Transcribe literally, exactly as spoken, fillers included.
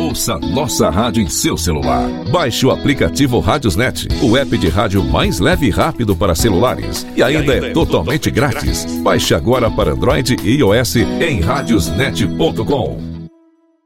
Ouça nossa rádio em seu celular. Baixe o aplicativo Radiosnet, o app de rádio mais leve e rápido para celulares. E ainda, e ainda é totalmente grátis. Baixe agora para Android e iOS em radiosnet ponto com.